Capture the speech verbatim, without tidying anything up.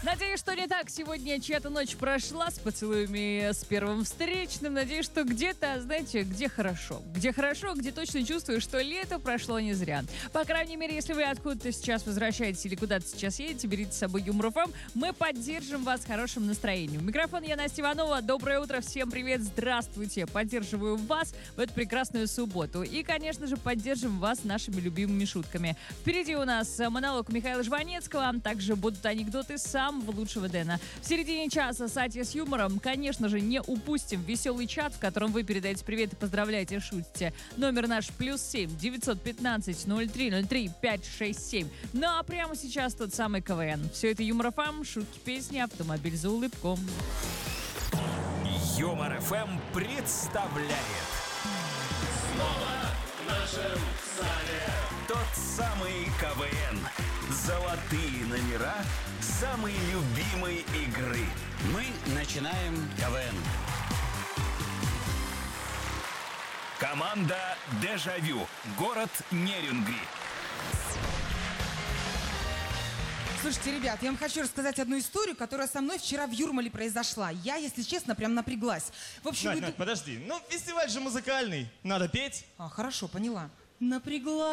Надеюсь, что не так. Сегодня чья-то ночь прошла с поцелуями с первым встречным. Надеюсь, что где-то, знаете, где хорошо. Где хорошо, где точно чувствуешь, что лето прошло не зря. По крайней мере, если вы откуда-то сейчас возвращаетесь или куда-то сейчас едете, берите с собой Юмор ФМ. Мы поддержим вас хорошим настроением. Микрофон я, Настя Иванова. Доброе утро, всем привет, здравствуйте. Поддерживаю вас в эту прекрасную субботу. И, конечно же, поддержим вас нашими любимыми шутками. Впереди у нас монолог Михаила Жванецкого. Также будут анекдоты самого лучшего Дэна. В середине часа Сатья с юмором. Конечно же, не упустим веселый чат, в котором вы передаете привет и поздравляете, шутите. Номер наш плюс семь девятьсот пятнадцать ноль три ноль три пять шесть семь. Ну а прямо сейчас тот самый КВН. Все это Юмор ФМ, шутки, песни, автомобиль за улыбком. Юмор ФМ представляет Снова в нашем зале тот самый КВН. Золотые номера самой любимой игры. Мы начинаем КВН. Команда «Дежавю». Город Нерюнгри. Слушайте, ребят, я вам хочу рассказать одну историю, которая со мной вчера в Юрмале произошла. Я, если честно, прям напряглась. В общем, Надь, иду- Надь, подожди. Ну, фестиваль же музыкальный. Надо петь. А, хорошо, поняла. Напряглась.